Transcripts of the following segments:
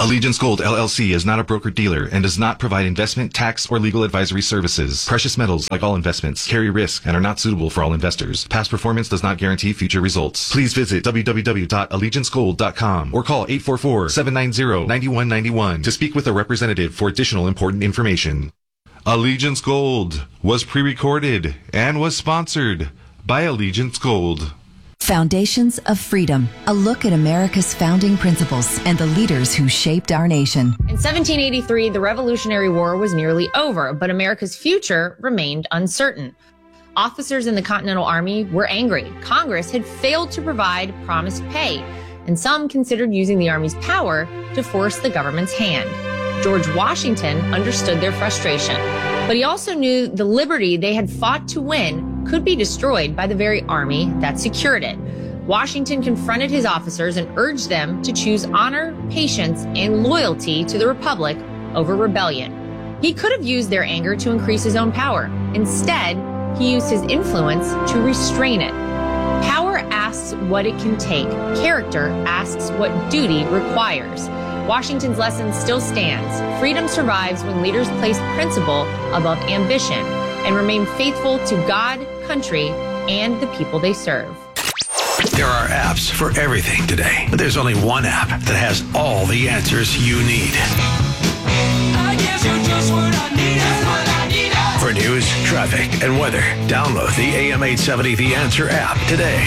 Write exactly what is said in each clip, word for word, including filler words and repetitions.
Allegiance Gold, L L C is not a broker-dealer and does not provide investment, tax, or legal advisory services. Precious metals, like all investments, carry risk and are not suitable for all investors. Past performance does not guarantee future results. Please visit w w w dot allegiance gold dot com or call eight four four, seven nine zero, nine one nine one to speak with a representative for additional important information. Allegiance Gold was pre-recorded and was sponsored by Allegiance Gold. Foundations of Freedom, a look at America's founding principles and the leaders who shaped our nation. In seventeen eighty-three, the Revolutionary War was nearly over, but America's future remained uncertain. Officers in the Continental Army were angry. Congress had failed to provide promised pay, and some considered using the Army's power to force the government's hand. George Washington understood their frustration, but he also knew the liberty they had fought to win could be destroyed by the very army that secured it. Washington confronted his officers and urged them to choose honor, patience, and loyalty to the Republic over rebellion. He could have used their anger to increase his own power. Instead, he used his influence to restrain it. Power asks what it can take. Character asks what duty requires. Washington's lesson still stands. Freedom survives when leaders place principle above ambition and remain faithful to God, country, and the people they serve. There are apps for everything today, but there's only one app that has all the answers you need. I guess you're just what I need. That's what I need. For news, traffic, and weather, download the A M eight seventy The Answer app today.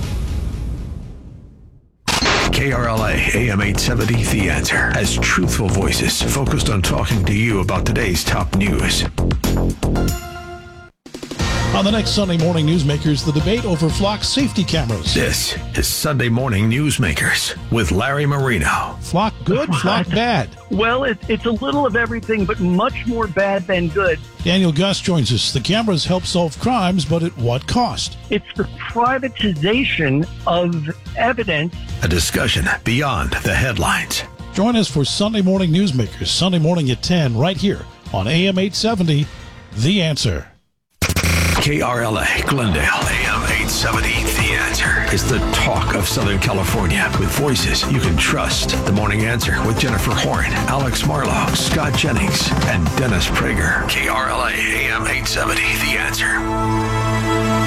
K R L A A M eight seventy The Answer has truthful voices focused on talking to you about today's top news. On the next Sunday Morning Newsmakers, the debate over flock safety cameras. This is Sunday Morning Newsmakers with Larry Marino. Flock good, flock bad. Well, it, it's a little of everything, but much more bad than good. Daniel Gus joins us. The cameras help solve crimes, but at what cost? It's the privatization of evidence. A discussion beyond the headlines. Join us for Sunday Morning Newsmakers, Sunday morning at ten, right here on A M eight seventy, The Answer. K R L A Glendale, A M eight seventy The Answer is the talk of Southern California with voices you can trust. The Morning Answer with Jennifer Horn, Alex Marlowe, Scott Jennings, and Dennis Prager. K R L A A M eight seventy The Answer.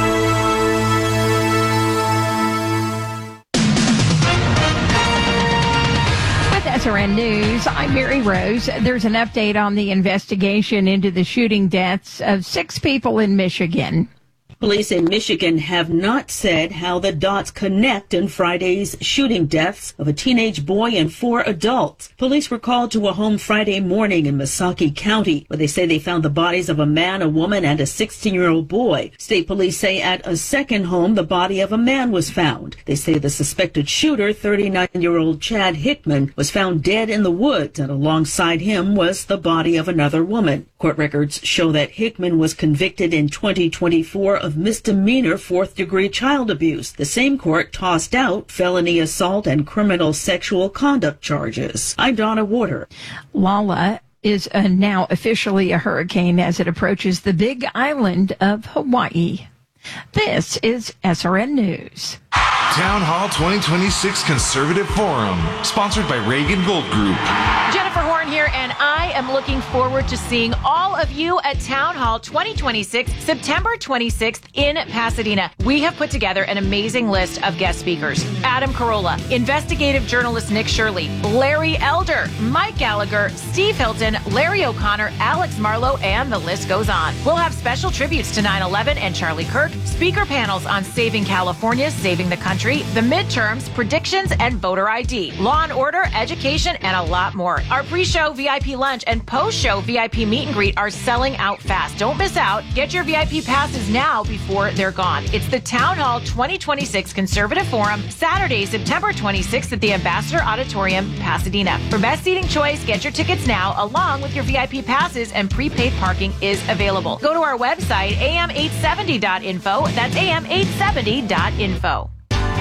S R N News, I'm Mary Rose. There's an update on the investigation into the shooting deaths of six people in Michigan. Police in Michigan have not said how the dots connect in Friday's shooting deaths of a teenage boy and four adults. Police were called to a home Friday morning in Missaukee County, where they say they found the bodies of a man, a woman, and a sixteen-year-old boy. State police say at a second home, the body of a man was found. They say the suspected shooter, thirty-nine-year-old Chad Hickman, was found dead in the woods, and alongside him was the body of another woman. Court records show that Hickman was convicted in twenty twenty-four of misdemeanor fourth-degree child abuse. The same court tossed out felony assault and criminal sexual conduct charges. I'm Donna Warder. Lala is uh, now officially a hurricane as it approaches the Big Island of Hawaii. This is S R N News. Town Hall twenty twenty-six Conservative Forum, sponsored by Reagan Gold Group. Jennifer Horn here, and I am looking forward to seeing all of you at Town Hall twenty twenty-six, September twenty-sixth in Pasadena. We have put together an amazing list of guest speakers. Adam Carolla, investigative journalist Nick Shirley, Larry Elder, Mike Gallagher, Steve Hilton, Larry O'Connor, Alex Marlowe, and the list goes on. We'll have special tributes to nine eleven and Charlie Kirk, speaker panels on saving California, saving the country, the midterms, predictions, and voter I D, law and order, education, and a lot more. Our pre-show V I P lunch and post-show V I P meet and greet are selling out fast. Don't miss out. Get your V I P passes now before they're gone. It's the Town Hall twenty twenty-six Conservative Forum, Saturday, September twenty-sixth at the Ambassador Auditorium, Pasadena. For best seating choice, get your tickets now, along with your V I P passes, and prepaid parking is available. Go to our website, A M eight seventy dot info. That's A M eight seventy dot info.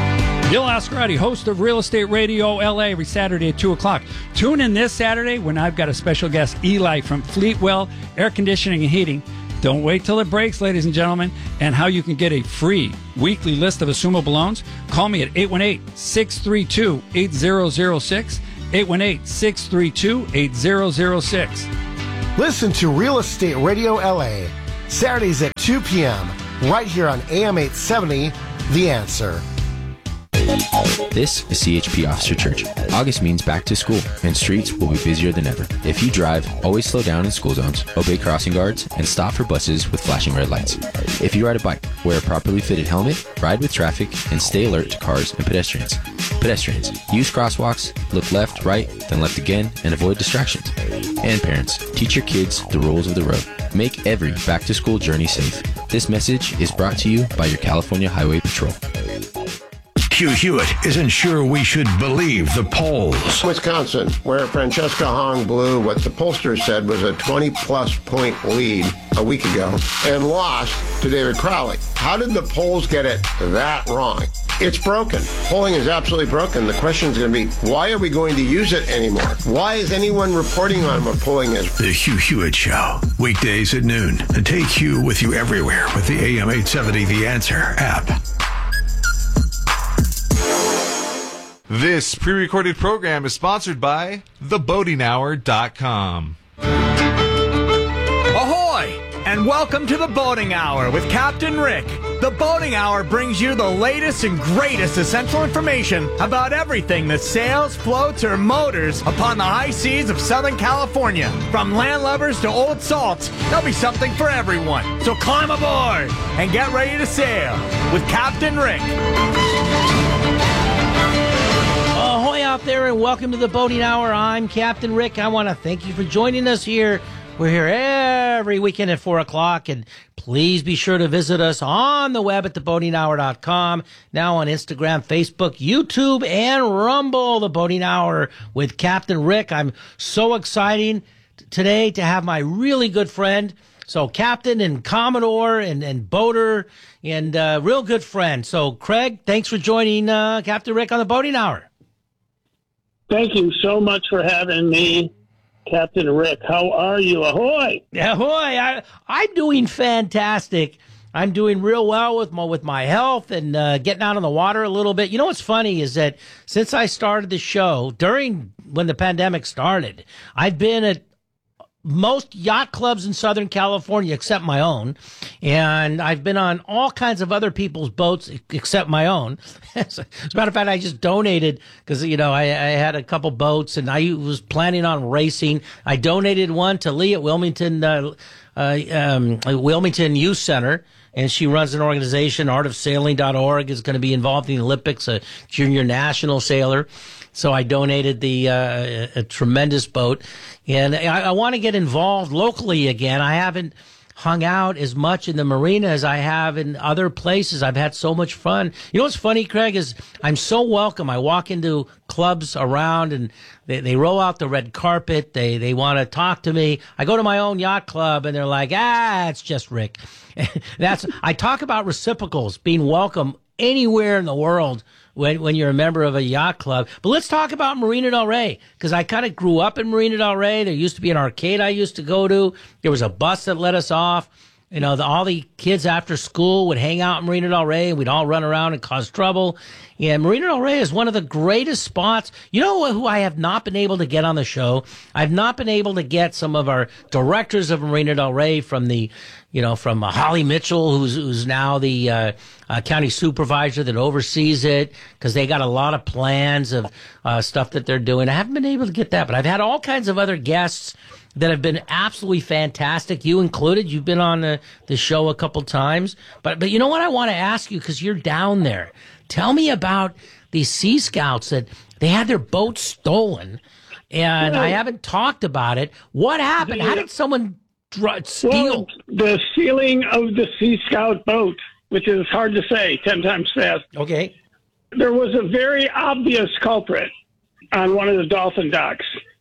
Gil Ascarati, host of Real Estate Radio L A, every Saturday at two o'clock. Tune in this Saturday when I've got a special guest, Eli from Fleetwell Air Conditioning and Heating. Don't wait till it breaks, ladies and gentlemen, and how you can get a free weekly list of assumable loans. Call me at eight one eight, six three two, eight zero zero six. eight one eight, six three two, eight zero zero six. Listen to Real Estate Radio L A, Saturdays at two p.m., right here on A M eight seventy, The Answer. This is C H P Officer Church. August means back to school, and streets will be busier than ever. If you drive, always slow down in school zones, obey crossing guards, and stop for buses with flashing red lights. If you ride a bike, wear a properly fitted helmet, ride with traffic, and stay alert to cars and pedestrians. Pedestrians, use crosswalks, look left, right, then left again, and avoid distractions. And parents, teach your kids the rules of the road. Make every back-to-school journey safe. This message is brought to you by your California Highway Patrol. Hugh Hewitt isn't sure we should believe the polls. Wisconsin, where Francesca Hong blew what the pollsters said was a twenty-plus point lead a week ago and lost to David Crowley. How did the polls get it that wrong? It's broken. Polling is absolutely broken. The question is going to be, why are we going to use it anymore? Why is anyone reporting on what polling is? The Hugh Hewitt Show, weekdays at noon. And take Hugh with you everywhere with the A M eight seventy The Answer app. This pre-recorded program is sponsored by the boating hour dot com. Ahoy! And welcome to the Boating Hour with Captain Rick. The Boating Hour brings you the latest and greatest essential information about everything that sails, floats, or motors upon the high seas of Southern California. From landlubbers to old salts, there'll be something for everyone. So climb aboard and get ready to sail with Captain Rick. Ahoy out there and welcome to the Boating Hour. I'm Captain Rick. I want to thank you for joining us here. We're here every weekend at four o'clock, and please be sure to visit us on the web at the boating hour dot com. Now on Instagram, Facebook, YouTube, and Rumble, the Boating Hour with Captain Rick. I'm so excited today to have my really good friend, so Captain and Commodore and, and boater and uh, real good friend. So Craig, thanks for joining uh, Captain Rick on the Boating Hour. Thank you so much for having me, Captain Rick. How are you? Ahoy! Ahoy! I, I'm doing fantastic. I'm doing real well with my with my health and uh, getting out on the water a little bit. You know what's funny is that since I started the show, during when the pandemic started, I've been at most yacht clubs in Southern California except my own, and I've been on all kinds of other people's boats except my own. As a matter of fact, I just donated because, you know, I, I had a couple boats and I was planning on racing. I donated one to Lee at Wilmington, uh, uh, um, Wilmington Youth Center, and she runs an organization, art of sailing dot org, is going to be involved in the Olympics, a junior national sailor. So I donated the uh, a tremendous boat, and I, I want to get involved locally again. I haven't hung out as much in the marina as I have in other places. I've had so much fun. You know what's funny, Craig, is I'm so welcome. I walk into clubs around, and they, they roll out the red carpet. They they want to talk to me. I go to my own yacht club, and they're like, ah, it's just Rick. That's I talk about reciprocals, being welcome anywhere in the world when when you're a member of a yacht club. But let's talk about Marina Del Rey, because I kind of grew up in Marina Del Rey. There used to be an arcade I used to go to. There was a bus that let us off. You know, the, all the kids after school would hang out in Marina Del Rey, and we'd all run around and cause trouble. And Marina Del Rey is one of the greatest spots. You know who I have not been able to get on the show? I've not been able to get some of our directors of Marina Del Rey from the, you know, from uh, Holly Mitchell, who's who's now the uh, uh, county supervisor that oversees it, because they got a lot of plans of uh, stuff that they're doing. I haven't been able to get that, but I've had all kinds of other guests that have been absolutely fantastic, you included. You've been on the, the show a couple times. But but you know what I want to ask you, because you're down there. Tell me about these Sea Scouts that they had their boat stolen, and well, I haven't talked about it. What happened? How did someone dr- steal? Well, the stealing of the Sea Scout boat, which is hard to say ten times fast. Okay. There was a very obvious culprit on one of the Dolphin docks.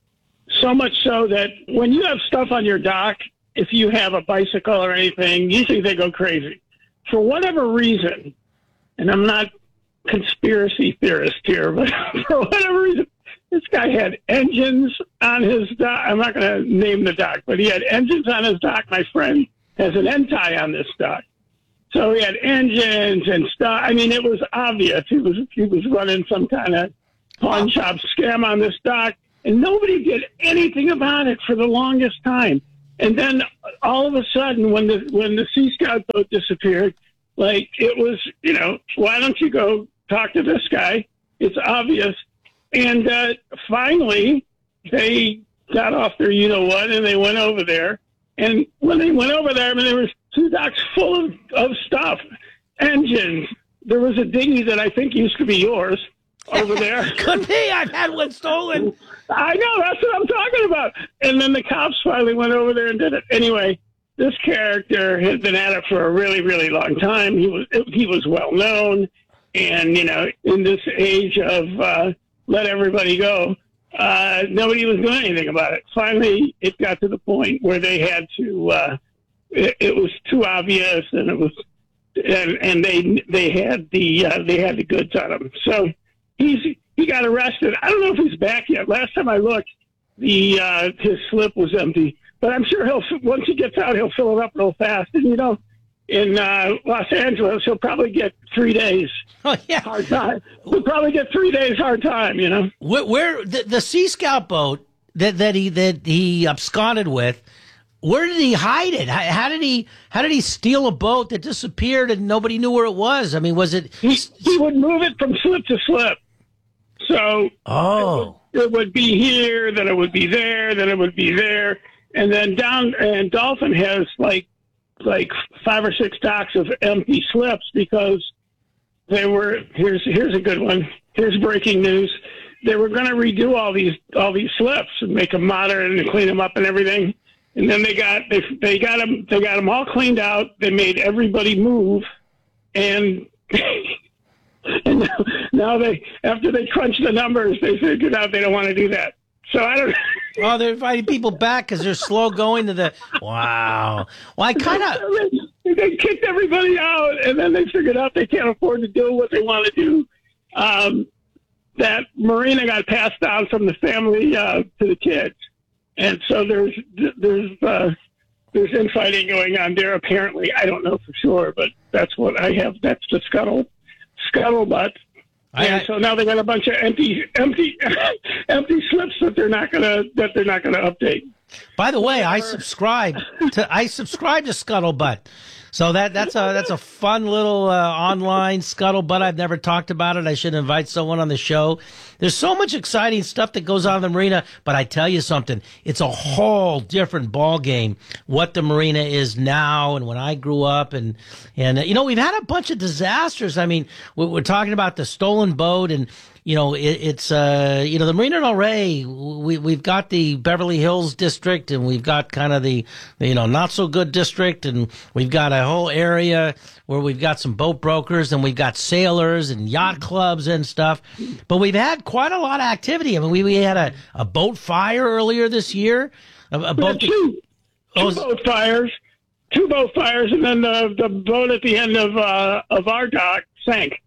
So much so that when you have stuff on your dock, if you have a bicycle or anything, usually they go crazy. For whatever reason, and I'm not conspiracy theorist here, but for whatever reason, this guy had engines on his dock. I'm not going to name the dock, but he had engines on his dock. My friend has an N-tie on this dock. So he had engines and stuff. I mean, it was obvious. He was, he was running some kind of pawn shop scam on this dock, and nobody did anything about it for the longest time. And then all of a sudden, when the when the Sea Scout boat disappeared, like it was, you know, why don't you go talk to this guy? It's obvious. And uh, finally, they got off their you know what, and they went over there. And when they went over there, I mean, there was two docks full of, of stuff, engines. There was a dinghy that I think used to be yours over there. Could be. I've had one stolen. I know. That's what I'm talking about. And then the cops finally went over there and did it. Anyway, this character had been at it for a really, really long time. He was he was well known, and you know, in this age of uh, let everybody go, uh, nobody was doing anything about it. Finally, it got to the point where they had to. Uh, it, it was too obvious, and it was, and, and they they had the uh, they had the goods on him. So he's he got arrested. I don't know if he's back yet. Last time I looked, the uh, his slip was empty. But I'm sure he'll once he gets out, he'll fill it up real fast. And you know, in uh, Los Angeles, he'll probably get three days. Oh yeah, hard time. He'll probably get three days hard time. You know, where, where the, the Sea Scout boat that that he that he absconded with. Where did he hide it? How, how did he how did he steal a boat that disappeared and nobody knew where it was? I mean, was it? He, he would move it from slip to slip. So oh, it would, it would be here, then it would be there, then it would be there. And then down, and Dolphin has like like five or six docks of empty slips because they were. Here's here's a good one. Here's breaking news. They were going to redo all these all these slips and make them modern and clean them up and everything. And then they got they they got them they got them all cleaned out. They made everybody move, and and now, now they after they crunched the numbers, they figured out they don't want to do that. So I don't. Oh, they're inviting people back because they're slow going to the. Wow. Well, I kind of. They, they kicked everybody out, and then they figured out they can't afford to do what they want to do. Um, that marina got passed down from the family uh, to the kids, and so there's there's uh, there's infighting going on there. Apparently, I don't know for sure, but that's what I have. That's the scuttle scuttlebutt. And I, so now they got a bunch of empty, empty, empty slips that they're not gonna that they're not gonna update. By the way, I subscribe to I subscribe to Scuttlebutt, so that that's a that's a fun little uh, online Scuttlebutt. I've never talked about it. I should invite someone on the show. There's so much exciting stuff that goes on in the marina, but I tell you something, it's a whole different ball game what the marina is now and when I grew up, and and uh, you know, we've had a bunch of disasters. I mean, we're, we're talking about the stolen boat, and you know, it, it's uh, you know, the Marina Del Rey. We we've got the Beverly Hills district, and we've got kind of the, the you know not so good district, and we've got a whole area where we've got some boat brokers, and we've got sailors and yacht clubs and stuff. But we've had quite a lot of activity. I mean, we we had a, a boat fire earlier this year. A, a boat two, two oh, boat fires, two boat fires, and then the the boat at the end of uh, of our dock sank.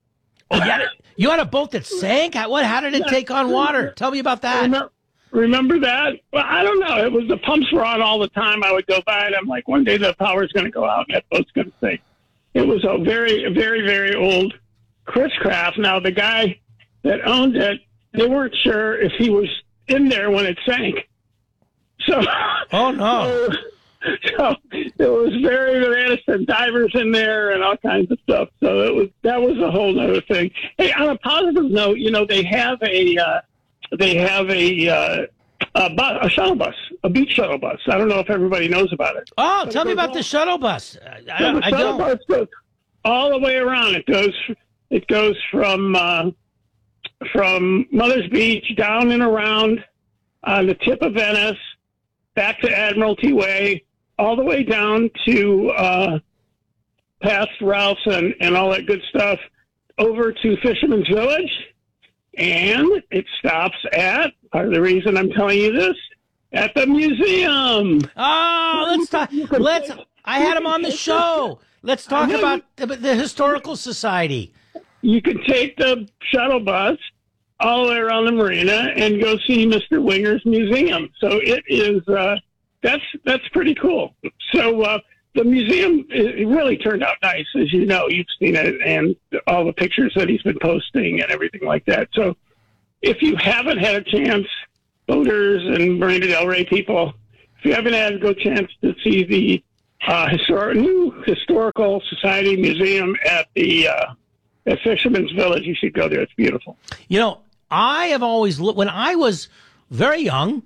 Oh yeah. You had a boat that sank? How, what? How did it take on water? Tell me about that. Remember, remember that? Well, I don't know. It was the pumps were on all the time. I would go by and I'm like, one day the power's going to go out and that boat's going to sink. It was a very, very, very old Chris Craft. Now, the guy that owned it, they weren't sure if he was in there when it sank. So, oh no. So, So it was very, very innocent divers in there and all kinds of stuff. So it was that was a whole other thing. Hey, on a positive note, you know they have a uh, they have a uh, a, bus, a shuttle bus, a beach shuttle bus. I don't know if everybody knows about it. Oh, but tell me about all, the shuttle bus. I, yeah, the I shuttle don't. bus goes all the way around. It goes it goes from uh, from Mother's Beach down and around on the tip of Venice, back to Admiralty Way, all the way down to uh, past Ralph's and, and all that good stuff, over to Fisherman's Village. And it stops at, part of the reason I'm telling you this, at the museum. Oh, let's talk. Let's. I had him on the show. Let's talk about the, the Historical Society. You can take the shuttle bus all the way around the marina and go see Mister Winger's museum. So it is... Uh, That's that's pretty cool. So uh, the museum it really turned out nice, as you know. You've seen it, and all the pictures that he's been posting and everything like that. So if you haven't had a chance, boaters and Marina Del Rey people, if you haven't had a good chance to see the uh, historic, new Historical Society Museum at the uh, at Fisherman's Village, you should go there. It's beautiful. You know, I have always looked, when I was very young,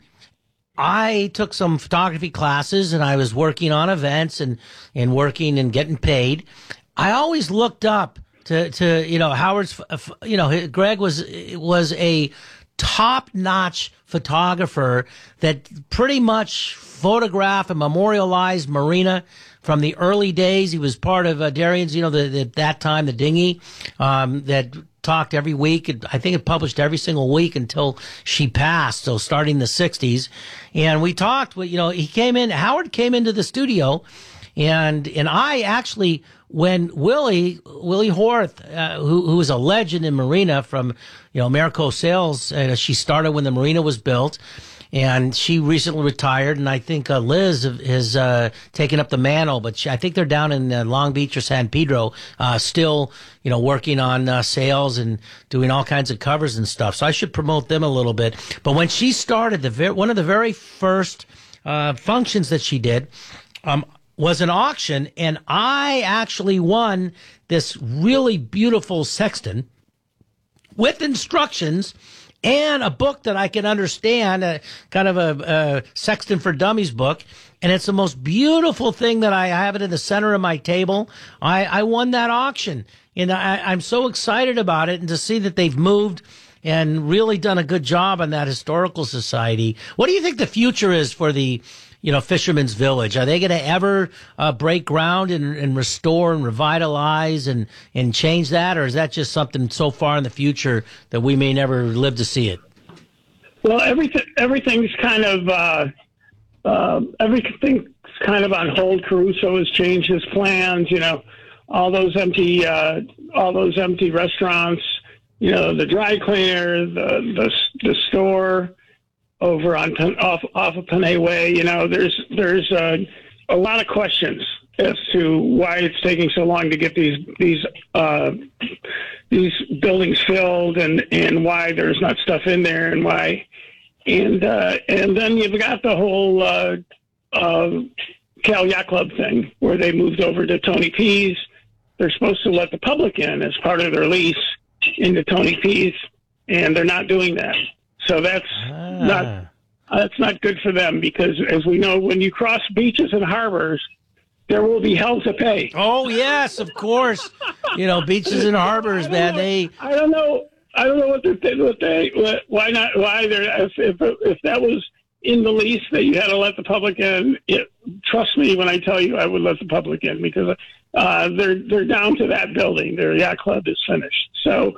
I took some photography classes and I was working on events and, and working and getting paid. I always looked up to, to, you know, Howard's, you know, Greg was, was a top-notch photographer that pretty much photographed and memorialized Marina from the early days. He was part of uh, Darian's, you know, the, the, that time, the dinghy, um, that talked every week. I think it published every single week until she passed. So starting in the sixties. And we talked, you know, he came in, Howard came into the studio and, and I actually, when Willie, Willie Horth, uh, who, who was a legend in Marina from, you know, Marico Sales, uh, she started when the Marina was built. And she recently retired, and I think uh, Liz has uh, taken up the mantle. But she, I think they're down in uh, Long Beach or San Pedro, uh, still, you know, working on uh, sales and doing all kinds of covers and stuff. So I should promote them a little bit. But when she started, the ver- one of the very first uh, functions that she did um, was an auction, and I actually won this really beautiful sextant with instructions and a book that I can understand, a, kind of a, a Sextant for Dummies book. And it's the most beautiful thing that I have it in the center of my table. I, I won that auction, and I, I'm so excited about it, and to see that they've moved and really done a good job on that Historical Society. What do you think the future is for the, you know, Fisherman's Village? Are they going to ever uh, break ground and, and restore and revitalize and, and change that? Or is that just something so far in the future that we may never live to see it? Well, everything everything's kind of uh, uh, everything's kind of on hold. Caruso has changed his plans. You know, all those empty uh, all those empty restaurants. You know, the dry cleaner, the the, the store over on off off of Panay Way. You know, there's there's uh, a lot of questions as to why it's taking so long to get these these uh, these buildings filled, and, and why there's not stuff in there, and why, and uh, and then you've got the whole uh, uh, Cal Yacht Club thing where they moved over to Tony P's. They're supposed to let the public in as part of their lease into Tony P's, and they're not doing that. So that's ah. not that's not good for them, because, as we know, when you cross beaches and harbors, there will be hell to pay. Oh yes, of course. You know, beaches and harbors, man. Know, they. I don't know. I don't know what they. What they. What, why not? Why they're? If, if if that was in the lease that you had to let the public in, it, trust me when I tell you, I would let the public in, because uh, they're they're down to that building. Their yacht club is finished. So,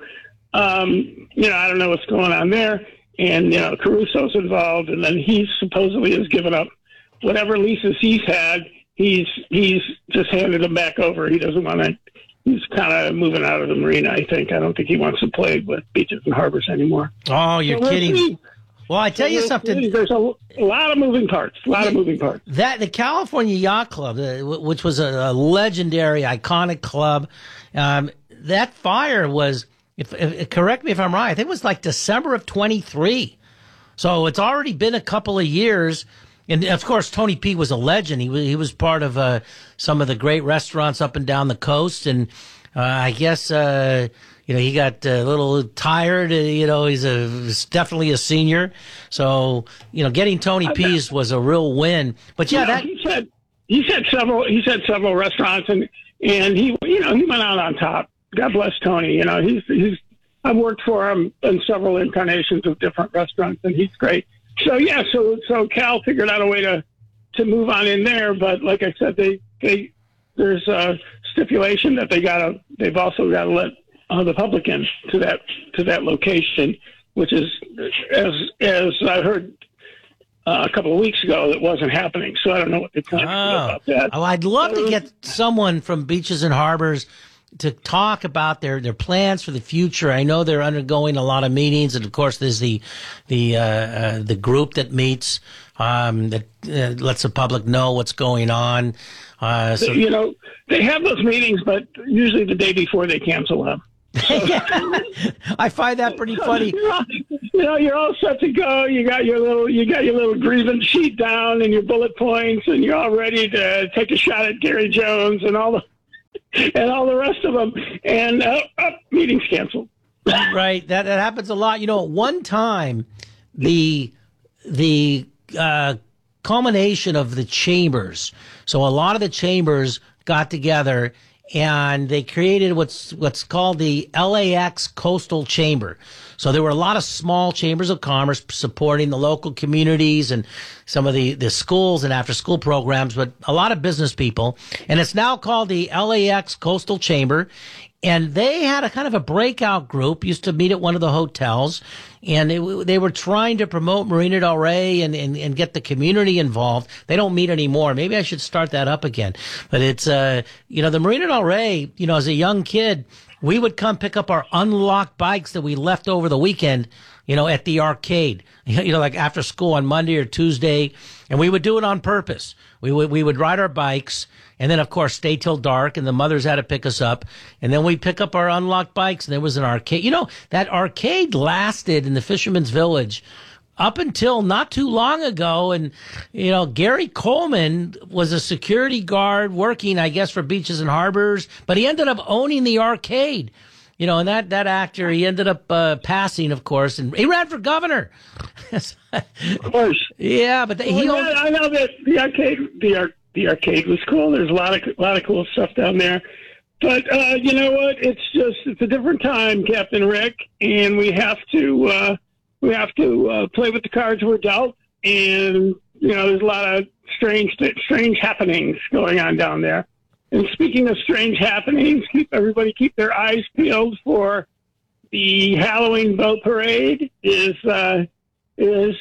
um, you know, I don't know what's going on there. And, you know, Caruso's involved, and then he supposedly has given up whatever leases he's had. He's he's just handed them back over. He doesn't want to. He's kind of moving out of the marina, I think. I don't think he wants to play with beaches and harbors anymore. Oh, you're so kidding. See. Well, I tell so you something. See. There's a, a lot of moving parts. A lot of moving parts. That the California Yacht Club, uh, which was a, a legendary, iconic club, um, that fire was. If, if correct me if I'm right, I think it was like December of twenty-three. So it's already been a couple of years. And of course, Tony P was a legend. He was, he was part of uh, some of the great restaurants up and down the coast. And uh, I guess, uh, you know, he got a little tired. Uh, you know, he's a he's definitely a senior. So, you know, getting Tony P's was a real win. But yeah, you know, that he said he said several he said several restaurants, and and he you know he went out on top. God bless Tony. You know, he's he's. I've worked for him in several incarnations of different restaurants, and he's great. So yeah, so so Cal figured out a way to to move on in there, but like I said, they they there's a stipulation that they gotta they've also got to let uh, the public in to that to that location, which is as as I heard uh, a couple of weeks ago, that wasn't happening. So I don't know what they plan to do about that. Oh, I'd love to get someone from Beaches and Harbors to talk about their, their plans for the future. I know they're undergoing a lot of meetings, and of course there's the the uh, uh, the group that meets um, that uh, lets the public know what's going on. Uh, so you know, they have those meetings, but usually the day before they cancel them. I find that pretty funny. You're all, you know, you're all set to go. You got your little, you got your little grievance sheet down and your bullet points, and you're all ready to take a shot at Gary Jones and all the and all the rest of them. And uh, uh, meeting's canceled. Right. That that happens a lot. You know, at one time, the the uh, culmination of the chambers. So a lot of the chambers got together and they created what's what's called the L A X Coastal Chamber. So there were a lot of small chambers of commerce supporting the local communities and some of the, the schools and after school programs, but a lot of business people. And it's now called the L A X Coastal Chamber. And they had a kind of a breakout group, used to meet at one of the hotels, and it, they were trying to promote Marina Del Rey and, and, and get the community involved. They don't meet anymore. Maybe I should start that up again. But it's, uh, you know, the Marina Del Rey, you know, as a young kid, we would come pick up our unlocked bikes that we left over the weekend, you know, at the arcade, you know, like after school on Monday or Tuesday. And we would do it on purpose. We would, we would ride our bikes. And then, of course, stay till dark, and the mothers had to pick us up. And then we'd pick up our unlocked bikes, and there was an arcade. You know, that arcade lasted in the Fisherman's Village up until not too long ago. And, you know, Gary Coleman was a security guard working, I guess, for Beaches and Harbors, but he ended up owning the arcade. You know, and that, that actor, he ended up uh, passing, of course, and he ran for governor. Of course. Yeah, but the, he well, owned... yeah, I know that the arcade, the arcade. The arcade was cool. There's a lot of a lot of cool stuff down there, but uh, you know what? It's just it's a different time, Captain Rick, and we have to uh, we have to uh, play with the cards we're dealt. And you know, there's a lot of strange strange happenings going on down there. And speaking of strange happenings, keep everybody keep their eyes peeled for the Halloween boat parade. Is uh, is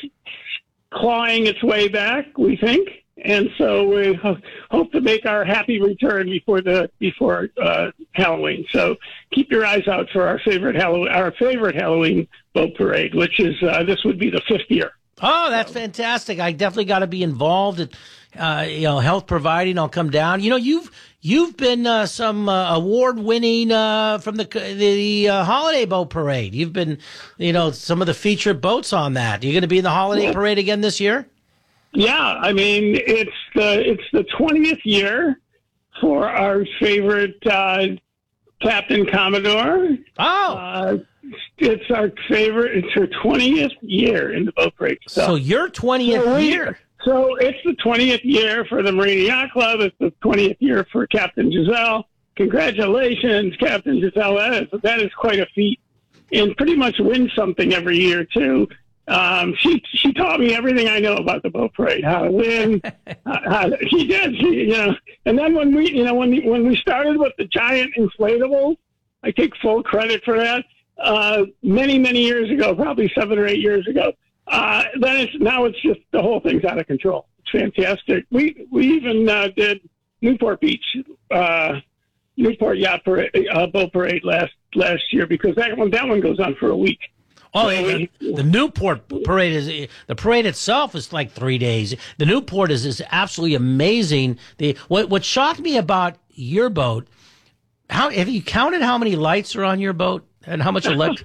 clawing its way back, we think. And so we hope to make our happy return before the before uh, Halloween. So keep your eyes out for our favorite Halloween, our favorite Halloween boat parade, which is uh, this would be the fifth year. Oh, that's fantastic! I definitely got to be involved. In, uh, you know, health providing. I'll come down. You know, you've you've been uh, some uh, award winning uh, from the the uh, holiday boat parade. You've been, you know, some of the featured boats on that. You're going to be in the holiday yeah. parade again this year. Yeah, I mean it's the it's the twentieth year for our favorite uh, Captain Commodore. Oh, uh, it's our favorite. It's her twentieth year in the boat parade. So, so your twentieth so year. So it's the twentieth year for the Marina Yacht Club. It's the twentieth year for Captain Giselle. Congratulations, Captain Giselle. That is, that is quite a feat, and pretty much wins something every year too. Um, she she taught me everything I know about the boat parade, how to win. how, how to, she did, she, you know. And then when we, you know, when we, when we started with the giant inflatables, I take full credit for that. Uh, many many years ago, probably seven or eight years ago. Uh, then it's now it's just the whole thing's out of control. It's fantastic. We we even uh, did Newport Beach, uh, Newport Yacht Parade, uh, boat parade last last year because that one that one goes on for a week. Oh, the, the Newport parade is the parade itself is like three days. The Newport is is absolutely amazing. The what what shocked me about your boat, how have you counted how many lights are on your boat and how much electric?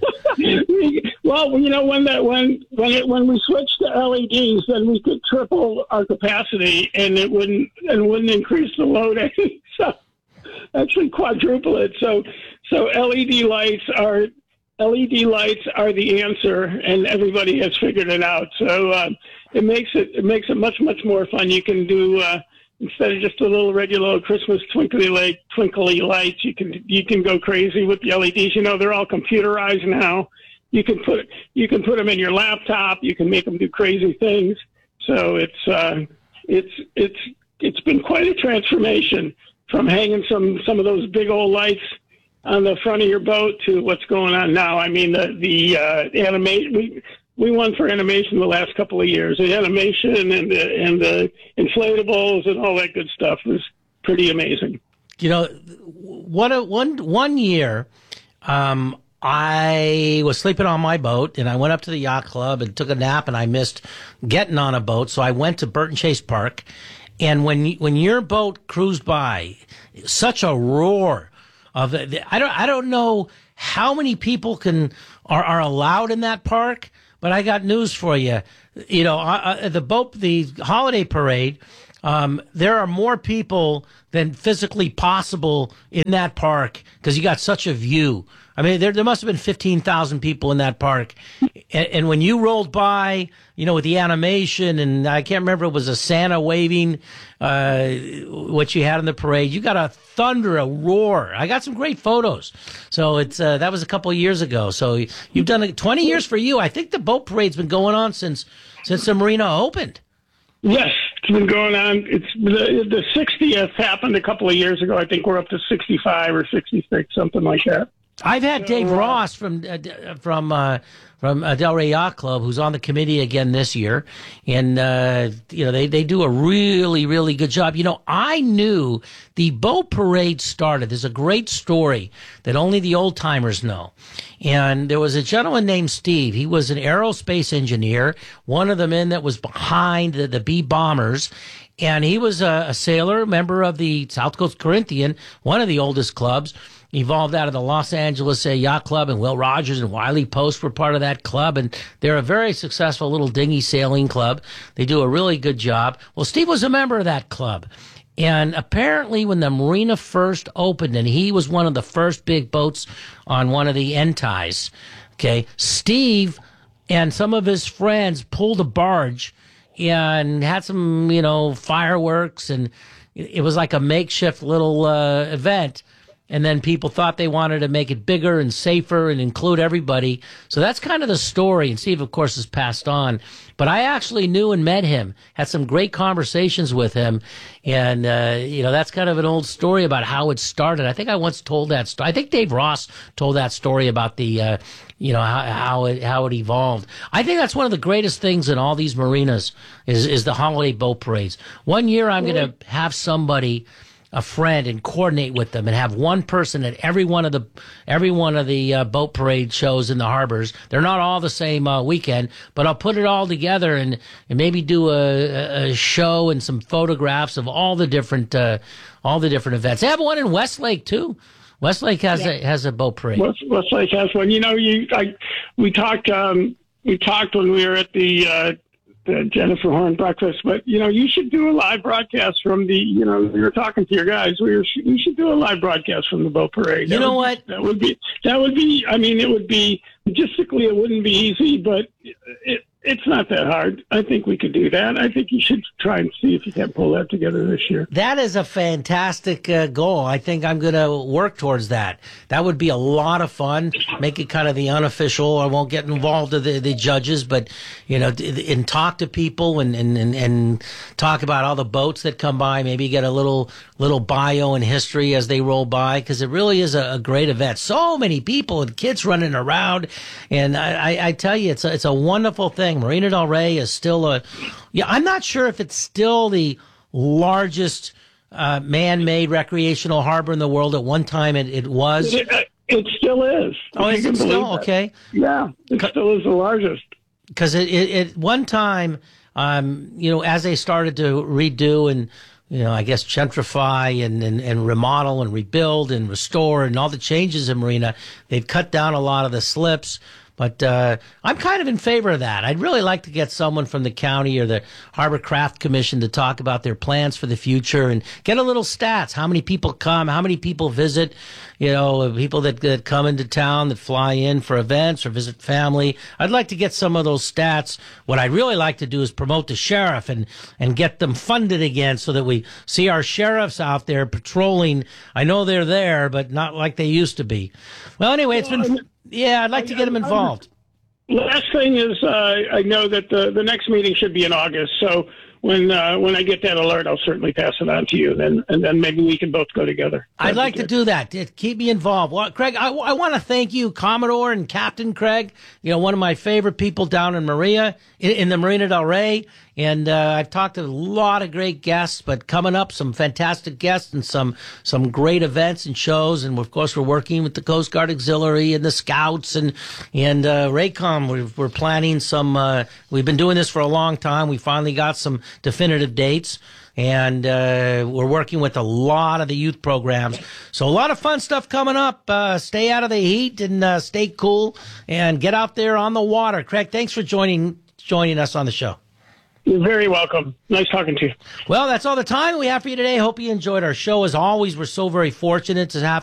Well, you know when that when when it when we switched to L E Ds, then we could triple our capacity, and it wouldn't and wouldn't increase the load any. So actually quadruple it. So so L E D lights are. L E D lights are the answer, and everybody has figured it out. So uh, it makes it it makes it much much more fun. You can do uh, instead of just a little regular Christmas twinkly light twinkly lights, you can you can go crazy with the L E Ds. You know they're all computerized now. You can put you can put them in your laptop. You can make them do crazy things. So it's uh, it's it's it's been quite a transformation from hanging some some of those big old lights on the front of your boat to what's going on now. I mean, the the uh, animation we we won for animation the last couple of years. The animation and the and the inflatables and all that good stuff was pretty amazing. You know, what a, one one year, um, I was sleeping on my boat and I went up to the yacht club and took a nap and I missed getting on a boat, so I went to Burton Chase Park, and when when your boat cruised by, such a roar. Of the, I don't I don't know how many people can are, are allowed in that park. But I got news for you. You know, uh, the boat, the holiday parade, um, there are more people than physically possible in that park because you got such a view. I mean, there there must have been fifteen thousand people in that park. And, and when you rolled by, you know, with the animation, and I can't remember, it was a Santa waving, uh, what you had in the parade, you got a thunder, a roar. I got some great photos. So it's uh, that was a couple of years ago. So you've done it twenty years for you. I think the boat parade's been going on since since the marina opened. Yes, it's been going on. It's the, the sixtieth happened a couple of years ago. I think we're up to sixty-five or sixty-six, something like that. I've had Dave Ross from uh, from uh, from uh, Delray Yacht Club, who's on the committee again this year, and uh, you know they, they do a really really good job. You know, I knew the boat parade started. There's a great story that only the old timers know, and there was a gentleman named Steve. He was an aerospace engineer, one of the men that was behind the, the B bombers. And he was a, a sailor, member of the South Coast Corinthian, one of the oldest clubs. Evolved out of the Los Angeles uh, Yacht Club, and Will Rogers and Wiley Post were part of that club. And they're a very successful little dinghy sailing club. They do a really good job. Well, Steve was a member of that club. And apparently when the marina first opened, and he was one of the first big boats on one of the Enties, okay, Steve and some of his friends pulled a barge and had some, you know, fireworks, and it was like a makeshift little uh, event. And then people thought they wanted to make it bigger and safer and include everybody. So that's kind of the story. And Steve, of course, has passed on. But I actually knew and met him, had some great conversations with him. And, uh, you know, that's kind of an old story about how it started. I think I once told that story. I think Dave Ross told that story about the, uh, you know, how, how it how it evolved. I think that's one of the greatest things in all these marinas is, is the holiday boat parades. One year I'm going to have somebody, a friend, and coordinate with them and have one person at every one of the every one of the uh, boat parade shows in the harbors. They're not all the same uh, weekend, but I'll put it all together and, and maybe do a, a show and some photographs of all the different uh, all the different events. They have one in Westlake too. Westlake has yeah. a has a boat parade. West, Westlake has one. You know, you I, we talked um, we talked when we were at the. Uh, The Jennifer Horn breakfast, but you know, you should do a live broadcast from the. You know, we were talking to your guys. We were, you should do a live broadcast from the boat parade. You that know would, what? That would be. That would be. I mean, it would be logistically. It wouldn't be easy, but it, it's not that hard. I think we could do that. I think you should try and see if you can pull that together this year. That is a fantastic uh, goal. I think I'm going to work towards that. That would be a lot of fun. Make it kind of the unofficial. I won't get involved with the, the judges, but, you know, and talk to people and, and, and, and talk about all the boats that come by. Maybe get a little little bio and history as they roll by, because it really is a, a great event. So many people and kids running around. And I, I, I tell you, it's a, it's a wonderful thing. Marina Del Rey is still a, yeah, I'm not sure if it's still the largest uh, man-made recreational harbor in the world. At one time it, it was. It, it still is. Oh, is it still? That. Okay. Yeah, it still is the largest. Because it, it, at one time, um, you know, as they started to redo and, you know, I guess gentrify and, and, and remodel and rebuild and restore and all the changes in Marina, they've cut down a lot of the slips. But uh, I'm kind of in favor of that. I'd really like to get someone from the county or the Harbor Craft Commission to talk about their plans for the future and get a little stats. How many people come? How many people visit? You know, people that, that come into town, that fly in for events or visit family. I'd like to get some of those stats. What I'd really like to do is promote the sheriff and, and get them funded again so that we see our sheriffs out there patrolling. I know they're there, but not like they used to be. Well, anyway, it's been... Yeah, I'd like to get them involved. Last thing is, uh, I know that the, the next meeting should be in August. So when uh, when I get that alert, I'll certainly pass it on to you. Then and then maybe we can both go together. That'd I'd like to do that. Keep me involved. Well, Craig, I, I want to thank you, Commodore and Captain Craig. You know, one of my favorite people down in Maria, in, in the Marina Del Rey. And uh, I've talked to a lot of great guests, but coming up, some fantastic guests and some some great events and shows. And of course, we're working with the Coast Guard Auxiliary and the Scouts and and uh, Raycom. We're, we're planning some. Uh, we've been doing this for a long time. We finally got some definitive dates. And uh, we're working with a lot of the youth programs. So a lot of fun stuff coming up. Uh, stay out of the heat and uh, stay cool and get out there on the water. Craig, thanks for joining joining us on the show. You're very welcome. Nice talking to you. Well, that's all the time we have for you today. Hope you enjoyed our show. As always, we're so very fortunate to have